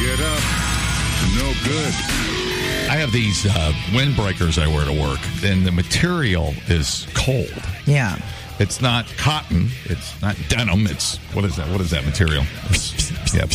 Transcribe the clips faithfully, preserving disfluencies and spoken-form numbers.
Get up. No good. I have these uh, windbreakers I wear to work, and the material is cold. Yeah. It's not cotton. It's not denim. It's, what is that? What is that material? Yep.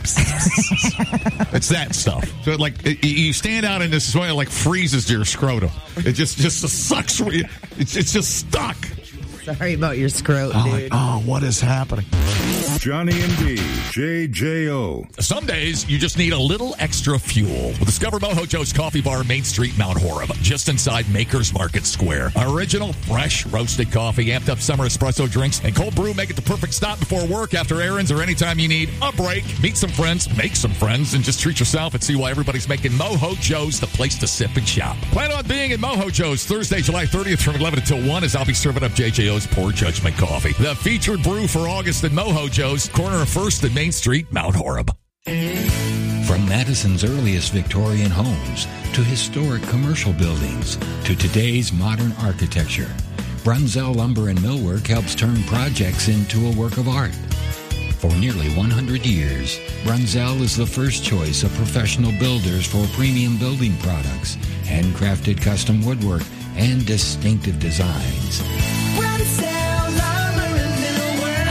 It's that stuff. So, like, it, you stand out in this way, it, like, freezes to your scrotum. It just, just sucks. It's, it's just stuck. Sorry about your scrote, oh, dude. like, oh, what is happening? Johnny and D, J J O. Some days, you just need a little extra fuel. Well, discover Mojo Joe's Coffee Bar, Main Street, Mount Horeb, just inside Maker's Market Square. Original, fresh, roasted coffee, amped up summer espresso drinks, and cold brew make it the perfect stop before work, after errands, or anytime you need a break. Meet some friends, make some friends, and just treat yourself and see why everybody's making Mojo Joe's the place to sip and shop. Plan on being in Mojo Joe's Thursday, July thirtieth from eleven until one, as I'll be serving up J J O's Poor Judgment Coffee. The featured brew for August at Mojo Joe's, corner of First and Main Street, Mount Horeb. From Madison's earliest Victorian homes to historic commercial buildings to today's modern architecture, Brunzell Lumber and Millwork helps turn projects into a work of art. For nearly one hundred years, Brunzell is the first choice of professional builders for premium building products, handcrafted custom woodwork, and distinctive designs. Brunzell Lumber and Millwork,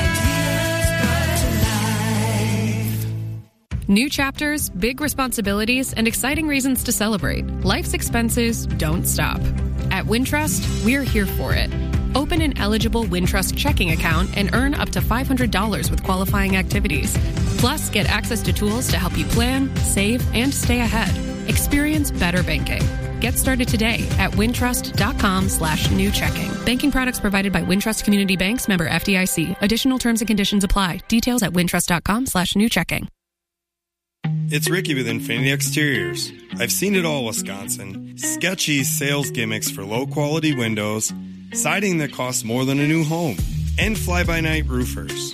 ideas brought to life. New chapters, big responsibilities, and exciting reasons to celebrate. Life's expenses don't stop. At Wintrust, we're here for it. Open an eligible Wintrust checking account and earn up to five hundred dollars with qualifying activities. Plus, get access to tools to help you plan, save, and stay ahead. Experience better banking. Get started today at wintrust.com slash new checking. Banking products provided by Wintrust Community Banks, member F D I C. Additional terms and conditions apply. Details at wintrust.com slash new checking. It's Ricky with Infinity Exteriors. I've seen it all, Wisconsin. Sketchy sales gimmicks for low-quality windows, siding that costs more than a new home, and fly-by-night roofers.